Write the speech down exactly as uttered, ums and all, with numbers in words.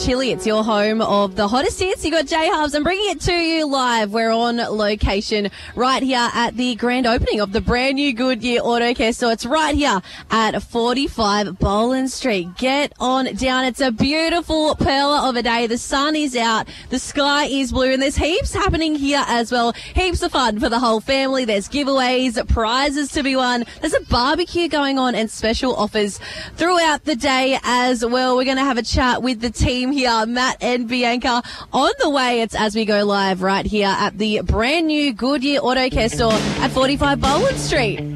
Chili. It's your home of the hottest hits. You got J Hubs and bringing it to you live. We're on location right here at the grand opening of the brand new Goodyear Auto Care store. It's right here at forty-five Boland Street. Get on down. It's a beautiful pearl of a day. The sun is out. The sky is blue and there's heaps happening here as well. Heaps of fun for the whole family. There's giveaways, prizes to be won. There's a barbecue going on and special offers throughout the day as well. We're going to have a chat with the team here, Matt and Bianca, on the way. It's as we go live right here at the brand new Goodyear Auto Care store at forty-five Boland Street.